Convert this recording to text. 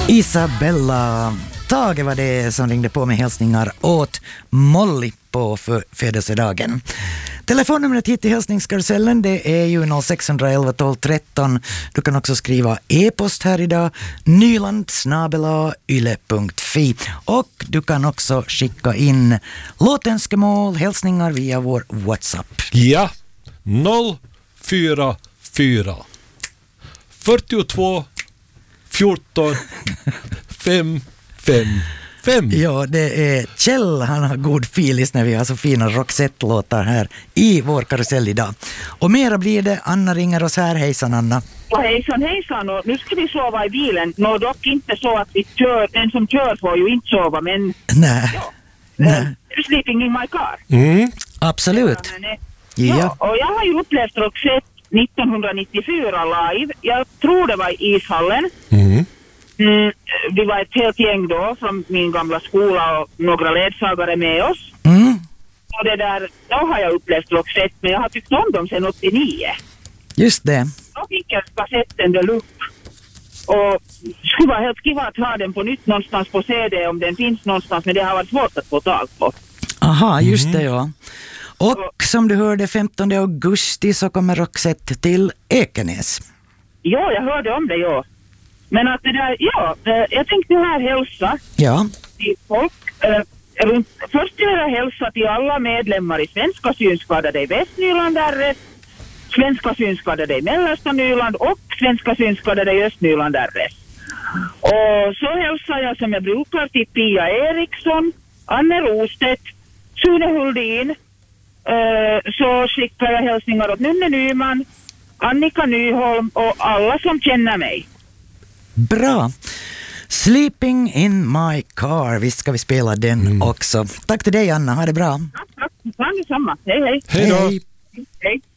Isabella Tage var det som ringde på med hälsningar åt Molly på födelsedagen. Telefonnumret hit till hälsningskarusellen, det är ju 0611 12 13. Du kan också skriva e-post här idag, nyland@yle.fi, och du kan också skicka in låtönskemål, hälsningar via vår WhatsApp. Ja, 044 42 14 5 5 5. Ja, det är Kjell, han har god filis när vi har så fina Roxette-låtar här i vår karusell idag. Och mera blir det. Anna ringer oss här. Hejsan Anna. Ja, hejsan. Och nu ska vi sova i bilen. Nå, dock inte så att den som kör får ju inte sova, men... Nej. Ja. Nej. Sleeping in my car. Absolut. Ja, och jag har ju upplevt Roxette 1994 live. Jag tror det var i ishallen. Vi var ett helt gäng då från min gamla skola och några ledsagare med oss. Och då har jag upplevt Roxette, men jag har tyckt om dem sedan 89. Just det. Då fick jag kassetten deluxe. Och det skulle vara helt kiva att ha den på nytt någonstans på CD om den finns någonstans, men det har varit svårt att få tag på. Aha, just det, ja. Och som du hörde 15 augusti så kommer Roxette till Ekenäs. Ja, jag hörde om det, ja. Men att det där, jag tänkte här hälsa till folk. Först vill jag hälsa till alla medlemmar i Svenska synskadade i Västnyland, RS, Svenska synskadade i Mellersta Nyland och Svenska synskadade i Östnyland, RS. Och så hälsar jag som jag brukar till Pia Eriksson, Anne Rostedt, Sune Huldin. Så skickar jag hälsningar åt Nunne Nyman, Annika Nyholm och alla som känner mig. Bra. Sleeping in my car. Visst ska vi spela den också. Tack till dig Anna, ha det bra. Tack detsamma. Hej. Hej då. Hej.